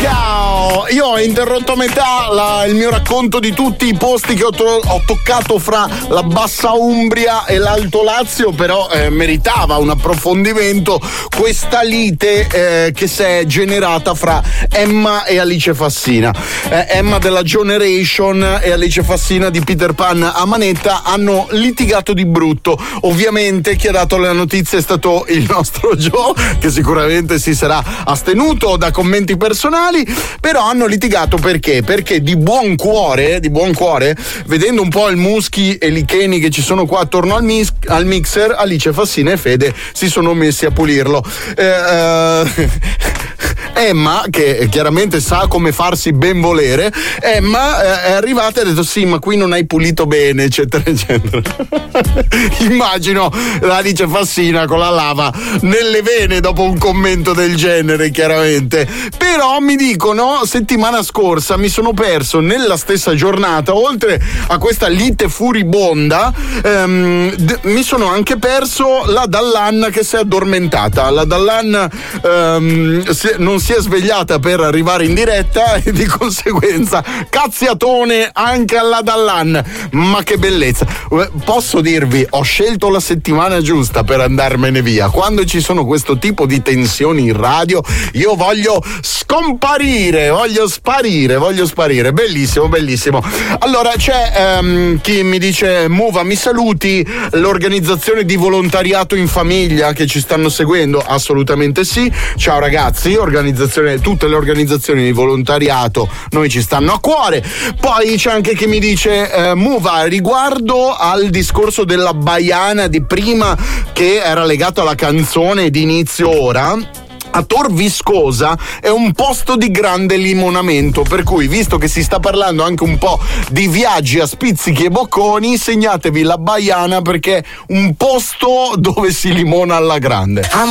Moscow. Io ho interrotto a metà il mio racconto di tutti i posti che ho toccato fra la Bassa Umbria e l'Alto Lazio, però meritava un approfondimento questa lite che si è generata fra Emma e Alice Fassina. Emma della Generation e Alice Fassina di Peter Pan a manetta hanno litigato di brutto. Ovviamente chi ha dato le notizie è stato il nostro Joe, che sicuramente si sarà astenuto da commenti personali, però hanno litigato perché di buon cuore, vedendo un po' il Muschi e l'Icheni che ci sono qua attorno al mixer, Alice Fassina e Fede si sono messi a pulirlo. Emma, che chiaramente sa come farsi ben volere, Emma è arrivata e ha detto sì, ma qui non hai pulito bene, eccetera eccetera. Immagino Alice Fassina con la lava nelle vene dopo un commento del genere, chiaramente. Però mi dicono, settimana scorsa mi sono perso nella stessa giornata, oltre a questa lite furibonda, mi sono anche perso la Dallan che si è addormentata. La Dallan non si è svegliata per arrivare in diretta e di conseguenza cazziatone anche alla Dallan. Ma che bellezza. Posso dirvi, ho scelto la settimana giusta per andarmene via. Quando ci sono questo tipo di tensioni in radio, io voglio scomparire, voglio sparire. Bellissimo. Allora c'è chi mi dice: Muva, mi saluti l'organizzazione di volontariato in famiglia che ci stanno seguendo? Assolutamente sì. Ciao ragazzi, tutte le organizzazioni di volontariato noi ci stanno a cuore. Poi c'è anche chi mi dice: Muva, riguardo al discorso della Baiana di prima che era legato alla canzone di Inizio Ora, a Tor Viscosa è un posto di grande limonamento, per cui, visto che si sta parlando anche un po' di viaggi a spizzichi e bocconi, segnatevi la Baiana perché è un posto dove si limona alla grande.